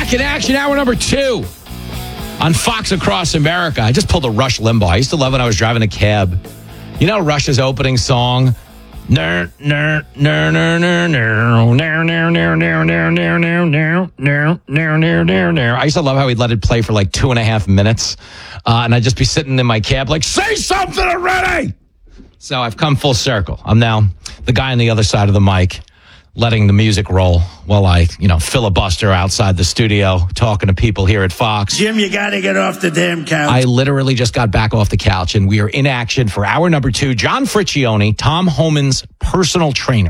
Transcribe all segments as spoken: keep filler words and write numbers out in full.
back in action, hour number two on Fox Across America. I just pulled a Rush Limbaugh. I used to love when I was driving a cab. You know Rush's opening song? I used to love how he'd let it play for like two and a half minutes. Uh, and I'd just be sitting in my cab like, say something already! So I've come full circle. I'm now the guy on the other side of the mic, letting the music roll while I, you know, filibuster outside the studio, talking to people here at Fox. Jim, you got to get off the damn couch. I literally just got back off the couch, and we are in action for hour number two. John Friccione, Tom Homan's personal trainer,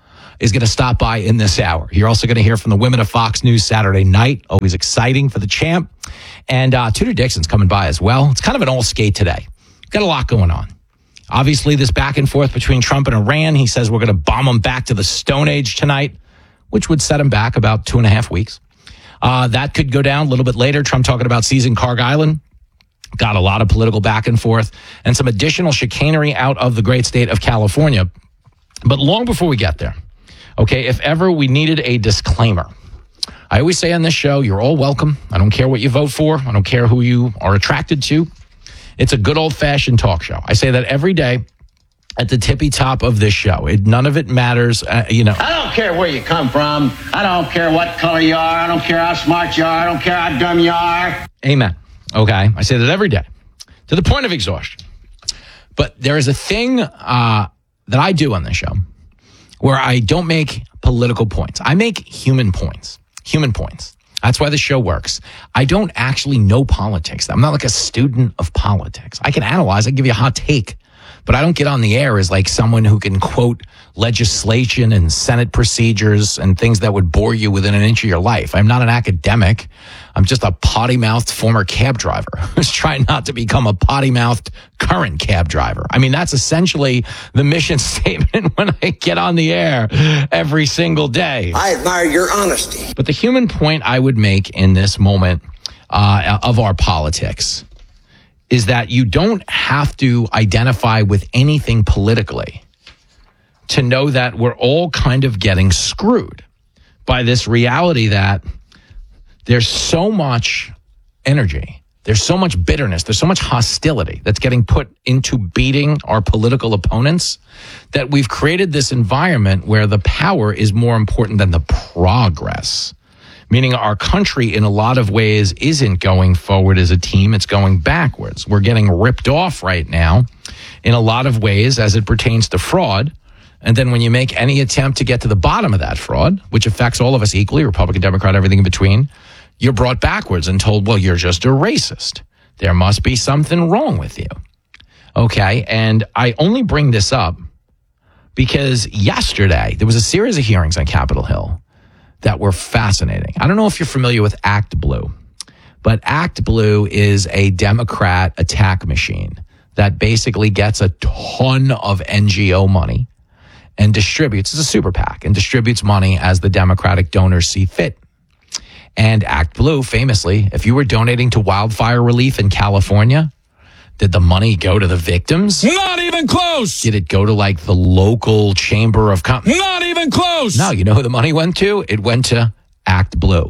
is going to stop by in this hour. You're also going to hear from the women of Fox News Saturday night. Always exciting for the champ. And uh, Tudor Dixon's coming by as well. It's kind of an all skate today. Got a lot going on. Obviously, this back and forth between Trump and Iran. He says we're going to bomb them back to the Stone Age tonight, which would set him back about two and a half weeks. Uh, that could go down a little bit later. Trump talking about seizing Carg Island. Got a lot of political back and forth and some additional chicanery out of the great state of California. But long before we get there, okay, if ever we needed a disclaimer, I always say on this show, you're all welcome. I don't care what you vote for. I don't care who you are attracted to. It's a good old-fashioned talk show. I say that every day at the tippy top of this show. It, none of it matters, uh, you know. I don't care where you come from. I don't care what color you are. I don't care how smart you are. I don't care how dumb you are. Amen. Okay? I say that every day to the point of exhaustion. But there is a thing uh, that I do on this show where I don't make political points. I make human points. Human points. That's why the show works. I don't actually know politics. I'm not like a student of politics. I can analyze, I can give you a hot take, but I don't get on the air as like someone who can quote legislation and Senate procedures and things that would bore you within an inch of your life. I'm not an academic. I'm just a potty-mouthed former cab driver who's trying not to become a potty-mouthed current cab driver. I mean, that's essentially the mission statement when I get on the air every single day. I admire your honesty. But the human point I would make in this moment uh, of our politics is that you don't have to identify with anything politically to know that we're all kind of getting screwed by this reality that there's so much energy, there's so much bitterness, there's so much hostility that's getting put into beating our political opponents that we've created this environment where the power is more important than the progress. Meaning our country in a lot of ways isn't going forward as a team, it's going backwards. We're getting ripped off right now in a lot of ways as it pertains to fraud. And then when you make any attempt to get to the bottom of that fraud, which affects all of us equally, Republican, Democrat, everything in between, you're brought backwards and told, well, you're just a racist. There must be something wrong with you. Okay, and I only bring this up because yesterday there was a series of hearings on Capitol Hill that were fascinating. I don't know if you're familiar with Act Blue, but Act Blue is a Democrat attack machine that basically gets a ton of N G O money and distributes, it's a super PAC, and distributes money as the Democratic donors see fit. And Act Blue, famously, if you were donating to wildfire relief in California, did the money go to the victims? Not even close. Did it go to like the local chamber of com- Not even close. No, you know who the money went to? It went to Act Blue.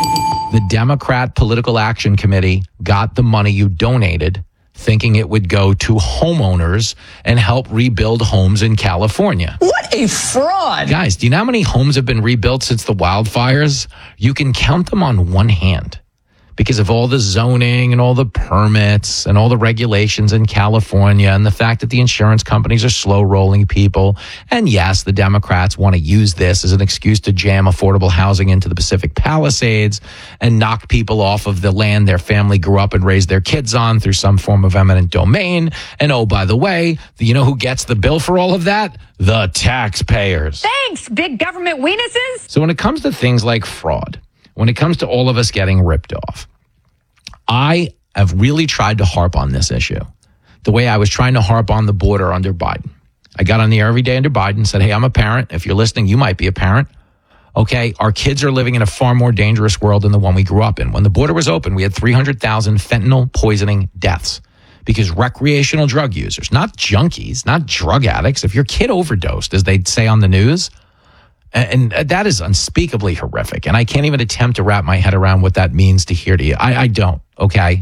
The Democrat Political Action Committee got the money you donated thinking it would go to homeowners and help rebuild homes in California. What a fraud. Guys, do you know how many homes have been rebuilt since the wildfires? You can count them on one hand because of all the zoning and all the permits and all the regulations in California and the fact that the insurance companies are slow rolling people. And yes, the Democrats want to use this as an excuse to jam affordable housing into the Pacific Palisades and knock people off of the land their family grew up and raised their kids on through some form of eminent domain. And oh, by the way, you know who gets the bill for all of that? The taxpayers. Thanks, big government weenuses. So when it comes to things like fraud, when it comes to all of us getting ripped off, I have really tried to harp on this issue the way I was trying to harp on the border under Biden. I got on the air every day under Biden and said, hey, I'm a parent. If you're listening, you might be a parent. Okay, our kids are living in a far more dangerous world than the one we grew up in. When the border was open, we had three hundred thousand fentanyl poisoning deaths because recreational drug users, not junkies, not drug addicts. If your kid overdosed, as they'd say on the news, And, and that is unspeakably horrific. And I can't even attempt to wrap my head around what that means to hear to you. I, I don't, okay?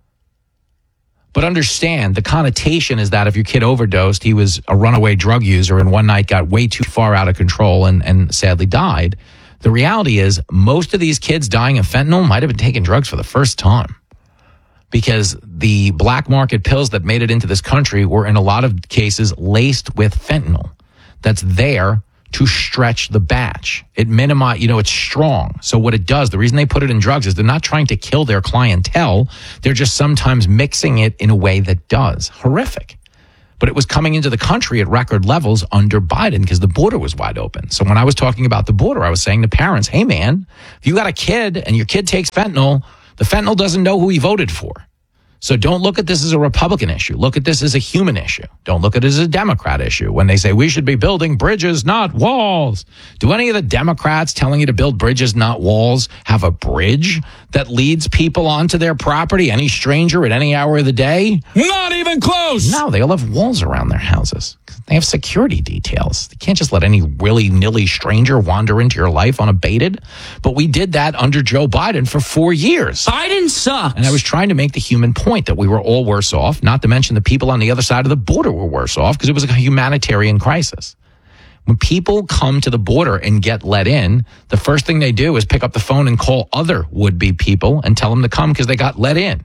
But understand, the connotation is that if your kid overdosed, he was a runaway drug user and one night got way too far out of control and, and sadly died. The reality is most of these kids dying of fentanyl might have been taking drugs for the first time, because the black market pills that made it into this country were in a lot of cases laced with fentanyl that's there to stretch the batch. It minimize, you know, it's strong. So what it does, the reason they put it in drugs is they're not trying to kill their clientele. They're just sometimes mixing it in a way that does. Horrific. But it was coming into the country at record levels under Biden because the border was wide open. So when I was talking about the border, I was saying to parents, hey man, if you got a kid and your kid takes fentanyl, the fentanyl doesn't know who he voted for. So don't look at this as a Republican issue. Look at this as a human issue. Don't look at it as a Democrat issue. When they say we should be building bridges, not walls. Do any of the Democrats telling you to build bridges, not walls, have a bridge that leads people onto their property, any stranger at any hour of the day? Not even close. No, they all have walls around their houses. They have security details. They can't just let any willy-nilly stranger wander into your life unabated. But we did that under Joe Biden for four years. Biden sucks. And I was trying to make the human point that we were all worse off, not to mention the people on the other side of the border were worse off because it was a humanitarian crisis. When people come to the border and get let in, the first thing they do is pick up the phone and call other would-be people and tell them to come because they got let in.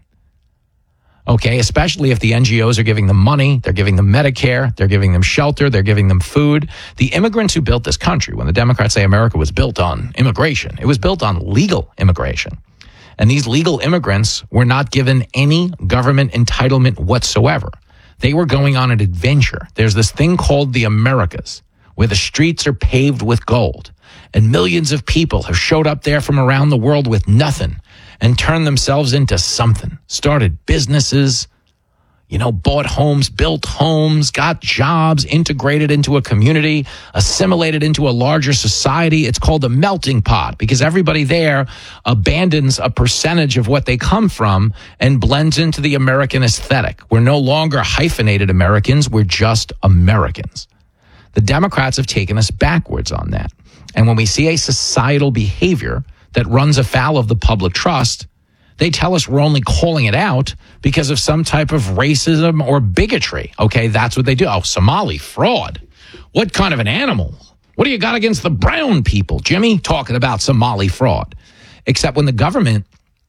Okay, especially if the N G Os are giving them money, they're giving them Medicare, they're giving them shelter, they're giving them food. The immigrants who built this country, when the Democrats say America was built on immigration, it was built on legal immigration. And these legal immigrants were not given any government entitlement whatsoever. They were going on an adventure. There's this thing called the Americas, where the streets are paved with gold. And millions of people have showed up there from around the world with nothing and turned themselves into something. Started businesses, you know, bought homes, built homes, got jobs, integrated into a community, assimilated into a larger society. It's called a melting pot because everybody there abandons a percentage of what they come from and blends into the American aesthetic. We're no longer hyphenated Americans. We're just Americans. The Democrats have taken us backwards on that. And when we see a societal behavior that runs afoul of the public trust, they tell us we're only calling it out because of some type of racism or bigotry. Okay, that's what they do. Oh, Somali fraud. What kind of an animal? What do you got against the brown people, Jimmy? Talking about Somali fraud. Except when the government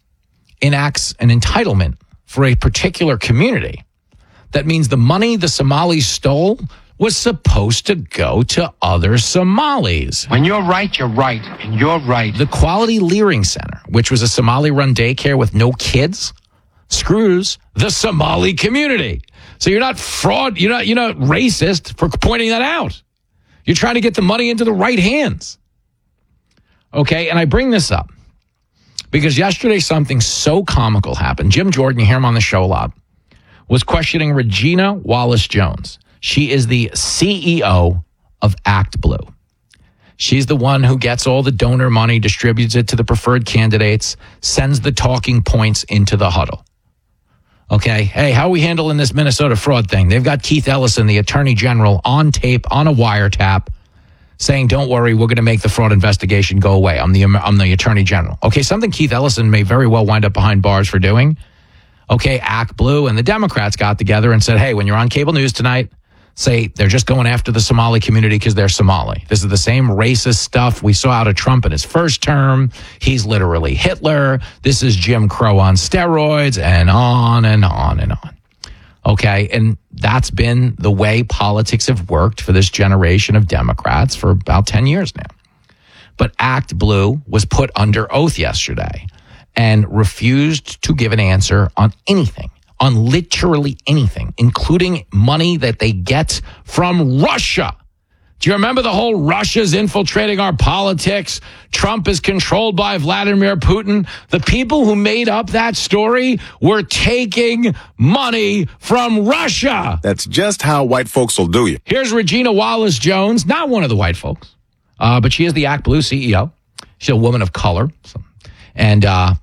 enacts an entitlement for a particular community, that means the money the Somalis stole was supposed to go to other Somalis. When you're right, you're right, and you're right. The Quality Leering Center, which was a Somali-run daycare with no kids, screws the Somali community. So you're not fraud, you're not, you're not racist for pointing that out. You're trying to get the money into the right hands. Okay, and I bring this up because yesterday something so comical happened. Jim Jordan, you hear him on the show a lot, was questioning Regina Wallace-Jones. She is the C E O of Act Blue. She's the one who gets all the donor money, distributes it to the preferred candidates, sends the talking points into the huddle. Okay, hey, how are we handling this Minnesota fraud thing? They've got Keith Ellison, the attorney general, on tape, on a wiretap, saying, don't worry, we're going to make the fraud investigation go away. I'm the, I'm the attorney general. Okay, something Keith Ellison may very well wind up behind bars for doing. Okay, Act Blue and the Democrats got together and said, hey, when you're on cable news tonight, say they're just going after the Somali community because they're Somali. This is the same racist stuff we saw out of Trump in his first term. He's literally Hitler. This is Jim Crow on steroids, and on and on and on. Okay, and that's been the way politics have worked for this generation of Democrats for about ten years now. But Act Blue was put under oath yesterday and refused to give an answer on anything. On literally anything, including money that they get from Russia. Do you remember the whole Russia's infiltrating our politics? Trump is controlled by Vladimir Putin. The people who made up that story were taking money from Russia. That's just how white folks will do you. Here's Regina Wallace-Jones, not one of the white folks, uh, but she is the Act Blue C E O. She's a woman of color. So, and, uh,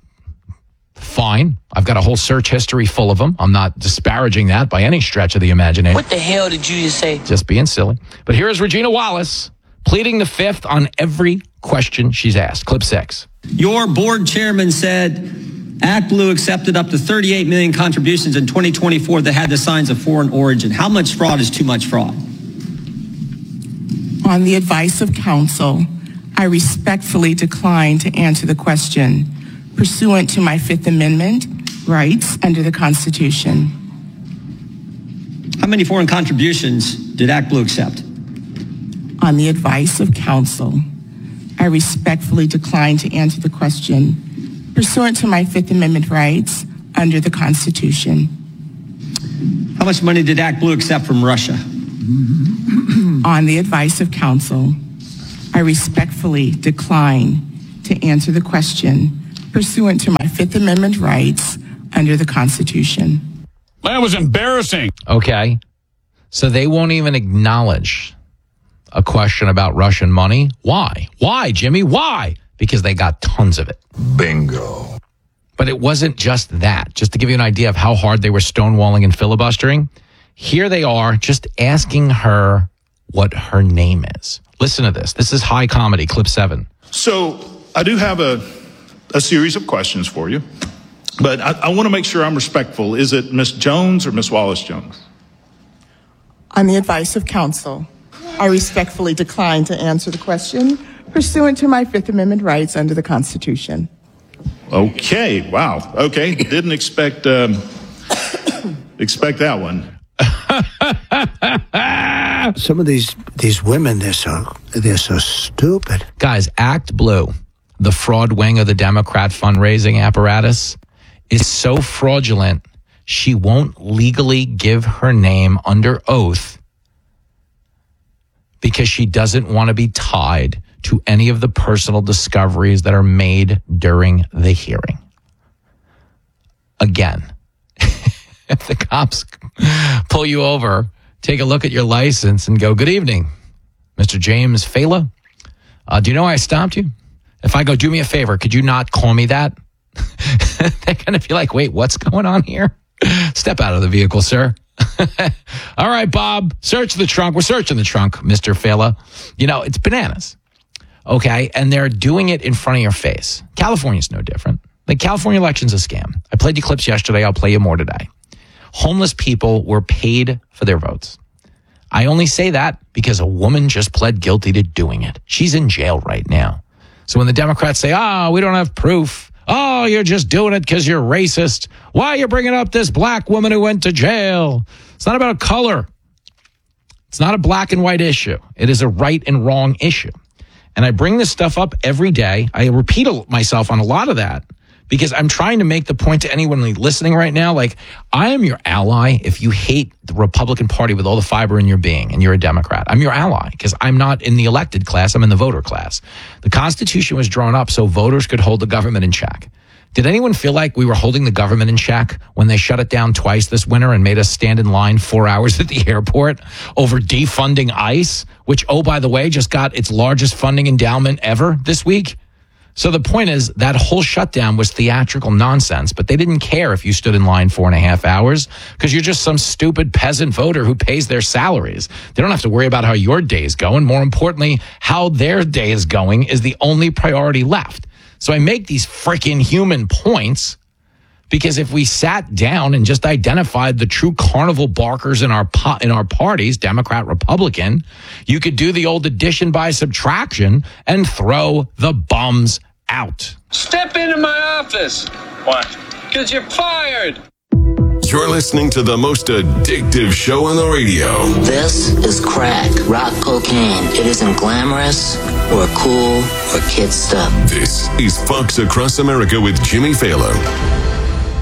fine. I've got a whole search history full of them. I'm not disparaging that by any stretch of the imagination. What the hell did you just say? Just being silly. But here is Regina Wallace pleading the fifth on every question she's asked. Clip six. Your board chairman said ActBlue accepted up to thirty-eight million contributions in twenty twenty-four that had the signs of foreign origin. How much fraud is too much fraud? On the advice of counsel, I respectfully decline to answer the question pursuant to my Fifth Amendment rights under the Constitution. How many foreign contributions did ActBlue accept? On the advice of counsel, I respectfully decline to answer the question pursuant to my Fifth Amendment rights under the Constitution. How much money did ActBlue accept from Russia? On the advice of counsel, I respectfully decline to answer the question pursuant to my Fifth Amendment rights under the Constitution. That was embarrassing. Okay. So they won't even acknowledge a question about Russian money. Why? Why, Jimmy? Why? Because they got tons of it. Bingo. But it wasn't just that. Just to give you an idea of how hard they were stonewalling and filibustering, here they are just asking her what her name is. Listen to this. This is high comedy, clip seven. So I do have a, a series of questions for you, but I, I want to make sure I'm respectful. Is it Miss Jones or Miss Wallace-Jones? On the advice of counsel, I respectfully decline to answer the question pursuant to my Fifth Amendment rights under the Constitution. Okay. Wow. Okay. Didn't expect um, expect that one. Some of these these women, they're so they're so stupid. Guys, ActBlue, the fraud wing of the Democrat fundraising apparatus, is so fraudulent she won't legally give her name under oath because she doesn't want to be tied to any of the personal discoveries that are made during the hearing. Again, if the cops pull you over, take a look at your license and go, "Good evening, Mister James Fela. Uh, do you know why I stopped you?" If I go, "Do me a favor, could you not call me that?" They're going to be like, "Wait, what's going on here? Step out of the vehicle, sir." All right, Bob, search the trunk. We're searching the trunk, Mister Fela. You know, it's bananas. Okay, and they're doing it in front of your face. California's no different. The California election's a scam. I played you clips yesterday. I'll play you more today. Homeless people were paid for their votes. I only say that because a woman just pled guilty to doing it. She's in jail right now. So when the Democrats say, "Oh, we don't have proof. Oh, you're just doing it because you're racist. Why are you bringing up this black woman who went to jail?" It's not about color. It's not a black and white issue. It is a right and wrong issue. And I bring this stuff up every day. I repeat myself on a lot of that because I'm trying to make the point to anyone listening right now, like, I am your ally if you hate the Republican Party with all the fiber in your being and you're a Democrat. I'm your ally because I'm not in the elected class. I'm in the voter class. The Constitution was drawn up so voters could hold the government in check. Did anyone feel like we were holding the government in check when they shut it down twice this winter and made us stand in line four hours at the airport over defunding ICE, which, oh, by the way, just got its largest funding endowment ever this week? So the point is that whole shutdown was theatrical nonsense, but they didn't care if you stood in line four and a half hours because you're just some stupid peasant voter who pays their salaries. They don't have to worry about how your day is going. More importantly, how their day is going is the only priority left. So I make these freaking human points because if we sat down and just identified the true carnival barkers in our po- in our parties, Democrat, Republican, you could do the old addition by subtraction and throw the bums out. Step into my office. Why? Because you're fired. You're listening to the most addictive show on the radio. This is crack, rock cocaine. It isn't glamorous or cool or kid stuff. This is Fox Across America with Jimmy Fallon.